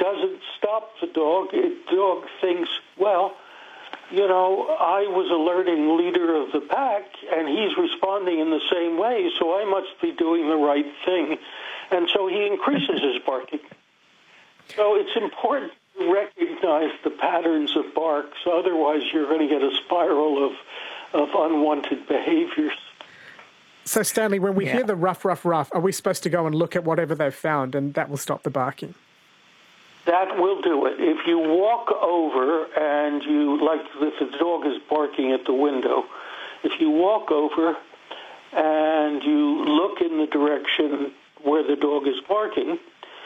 doesn't stop the dog. The dog thinks, well, I was alerting leader of the pack, and he's responding in the same way, so I must be doing the right thing. And so he increases his barking. So it's important to recognize the patterns of bark, so otherwise you're going to get a spiral of unwanted behaviors. So, Stanley, when we hear the ruff, ruff, ruff, are we supposed to go and look at whatever they've found and that will stop the barking? That will do it. If you walk over and if the dog is barking at the window, if you walk over and you look in the direction where the dog is barking,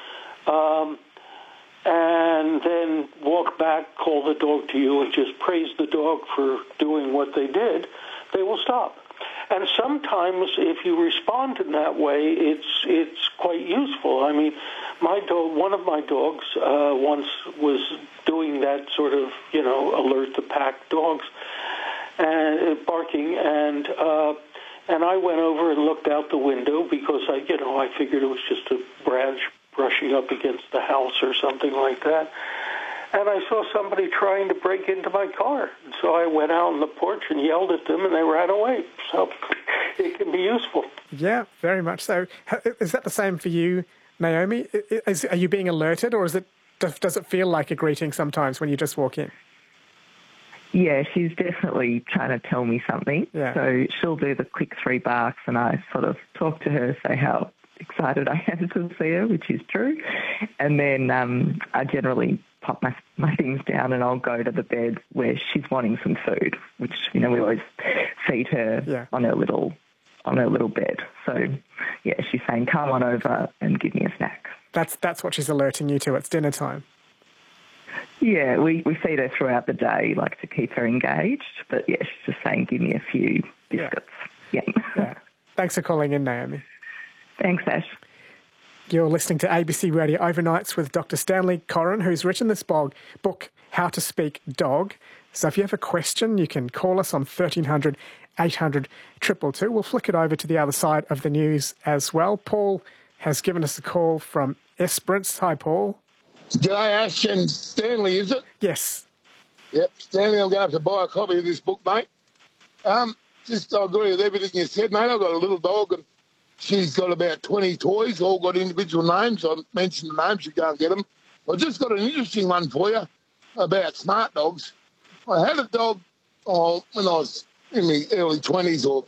and then walk back, call the dog to you, and just praise the dog for doing what they did, they will stop. And sometimes, if you respond in that way, it's quite useful. I mean, one of my dogs once was doing that sort of, alert the pack dogs and barking, and I went over and looked out the window because I figured it was just a branch brushing up against the house or something like that. And I saw somebody trying to break into my car. And so I went out on the porch and yelled at them, and they ran away. So it can be useful. Yeah, very much so. Is that the same for you, Naomi? Are you being alerted, or does it feel like a greeting sometimes when you just walk in? Yeah, she's definitely trying to tell me something. Yeah. So she'll do the quick 3 barks, and I sort of talk to her, say how excited I am to see her, which is true. And then I generally pop my things down and I'll go to the bed where she's wanting some food, which, we always feed her on her little bed. So, yeah, she's saying, come on over and give me a snack. That's what she's alerting you to. It's dinner time. Yeah, we feed her throughout the day, to keep her engaged. But, yeah, she's just saying, give me a few biscuits. Yeah. Thanks for calling in, Naomi. Thanks, Ash. You're listening to ABC Radio Overnights with Dr. Stanley Coren, who's written this book, How to Speak Dog. So if you have a question, you can call us on 1300 800 222. We'll flick it over to the other side of the news as well. Paul has given us a call from Esperance. Hi, Paul. G'day, Ash and Stanley, is it? Yes. Yep, Stanley, I'm going to have to buy a copy of this book, mate. I agree with everything you said, mate. I've got a little dog and she's got about 20 toys, all got individual names. I mentioned the names, you go and get them. I've just got an interesting one for you about smart dogs. I had a dog when I was in my early 20s or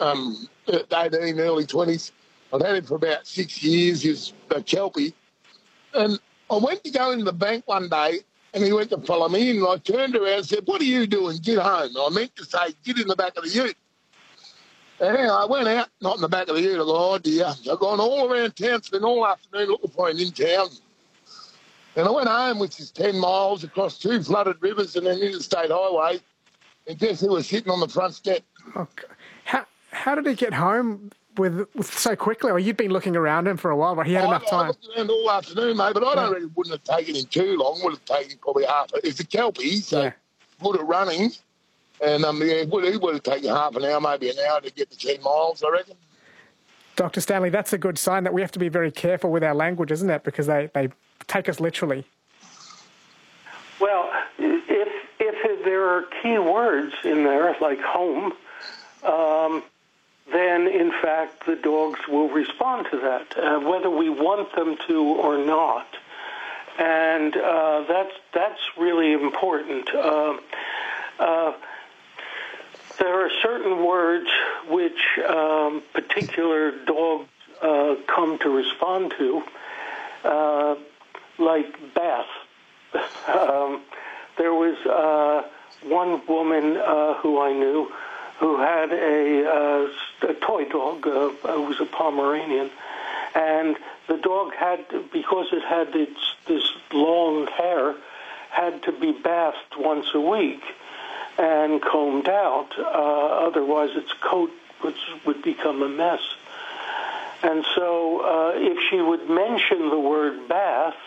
18, early 20s. I'd had him for about 6 years. He was a Kelpie. And I went to go into the bank one day and he went to follow me and I turned around and said, what are you doing? Get home. And I meant to say, get in the back of the ute. And I went out, not in the back of the ute. I go, oh, dear. I've gone all around town, spent all afternoon looking for him in town. And I went home, which is 10 miles across 2 flooded rivers and an interstate highway. And guess who was sitting on the front step? Oh, how did he get home with so quickly? Or you'd been looking around him for a while, but he had enough time. I looked around all afternoon, mate, but I wouldn't have taken him too long. Would have taken probably half. It's a Kelpie, so good at running. And he would have taken half an hour, maybe an hour to get to 10 miles, I reckon. Dr. Stanley, that's a good sign that we have to be very careful with our language, isn't it? Because they take us literally. Well, if there are key words in there, like home, then, in fact, the dogs will respond to that, whether we want them to or not. And that's really important. There are certain words which particular dogs come to respond to, like bath. There was one woman who I knew who had a toy dog, who was a Pomeranian, and the dog had, because it had this long hair, had to be bathed once a week and combed out. Otherwise, its coat would become a mess. And so if she would mention the word bath,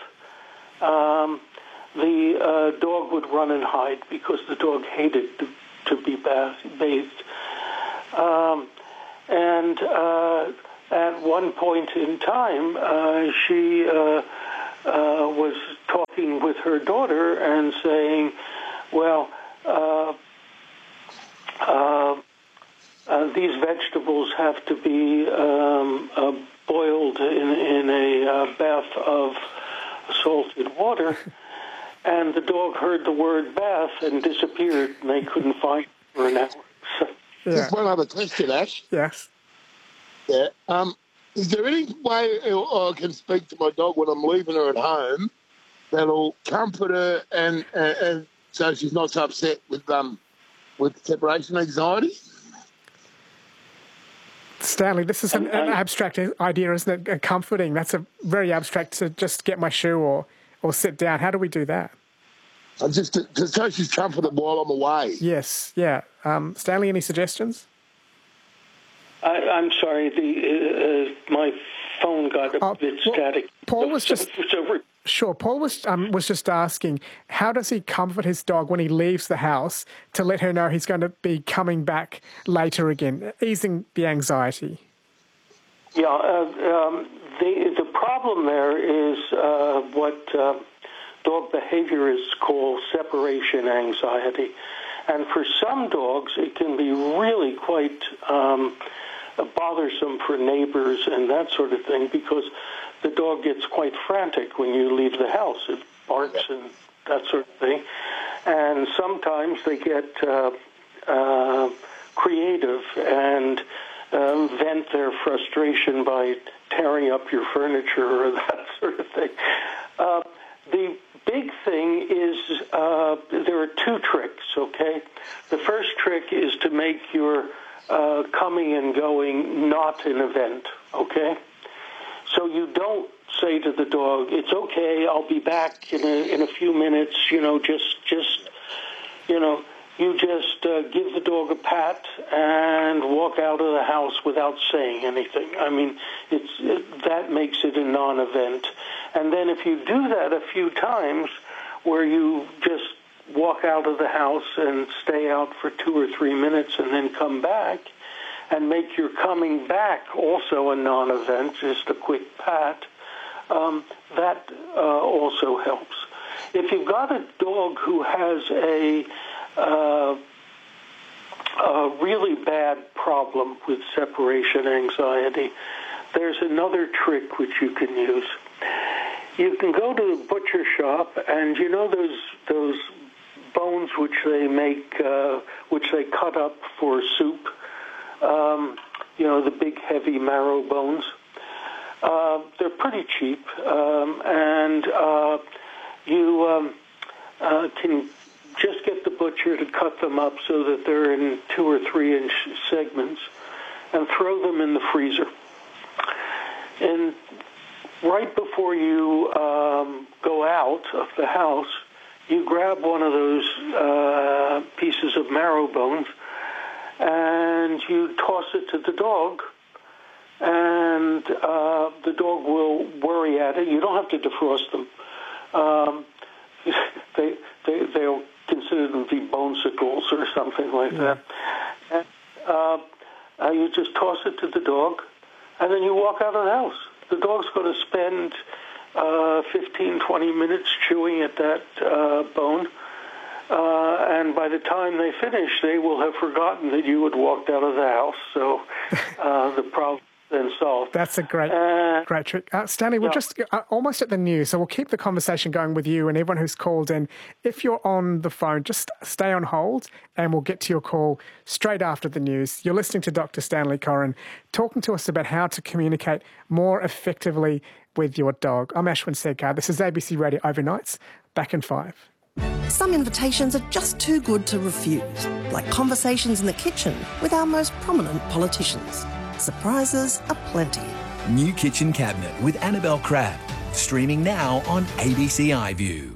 the dog would run and hide because the dog hated to be bathed. And at one point in time, she was talking with her daughter and saying, well, these vegetables have to be boiled in a bath of salted water. And the dog heard the word bath and disappeared, and they couldn't find it for an hour. So, Just one other question, Ash. Yes. Yeah. Is there any way I can speak to my dog when I'm leaving her at home that'll comfort her and so she's not so upset with separation anxiety? Stanley, this is an abstract idea, isn't it? Comforting. That's a very abstract, to just get my shoe or sit down. How do we do that? Just so she's comforted while I'm away. Yes, yeah. Stanley, any suggestions? I'm sorry, my phone got a bit static. Paul was just... Sure. Paul was just asking, how does he comfort his dog when he leaves the house to let her know he's going to be coming back later again, easing the anxiety? Yeah, the problem there is what dog behaviorists call separation anxiety. And for some dogs, it can be really quite bothersome for neighbors and that sort of thing, because the dog gets quite frantic when you leave the house. It barks and that sort of thing. And sometimes they get creative and vent their frustration by tearing up your furniture or that sort of thing. The big thing is there are two tricks, okay? The first trick is to make your coming and going not an event, okay? So you don't say to the dog, it's okay, I'll be back in a few minutes, you just give the dog a pat and walk out of the house without saying anything. I mean, that makes it a non-event. And then if you do that a few times, where you just walk out of the house and stay out for 2 or 3 minutes and then come back, and make your coming back also a non-event, just a quick pat, that also helps. If you've got a dog who has a really bad problem with separation anxiety, there's another trick which you can use. You can go to the butcher shop, and you know those bones which they make, which they cut up for soup. The big heavy marrow bones. They're pretty cheap, and you can just get the butcher to cut them up so that they're in 2 or 3 inch segments, and throw them in the freezer. And right before you go out of the house, you grab one of those pieces of marrow bones, and you toss it to the dog, and the dog will worry at it. You don't have to defrost them. They'll consider them to be bonesicles or something like that. And you just toss it to the dog, and then you walk out of the house. The dog's going to spend 15, 20 minutes chewing at that bone. And by the time they finish, they will have forgotten that you had walked out of the house. So the problem then solved. That's a great trick. Stanley, we're just almost at the news, so we'll keep the conversation going with you and everyone who's called in. If you're on the phone, just stay on hold and we'll get to your call straight after the news. You're listening to Dr. Stanley Coren talking to us about how to communicate more effectively with your dog. I'm Ashwin Sedkar. This is ABC Radio Overnights. Back in 5. Some invitations are just too good to refuse, like conversations in the kitchen with our most prominent politicians. Surprises aplenty. New Kitchen Cabinet with Annabelle Crabb. Streaming now on ABC iView.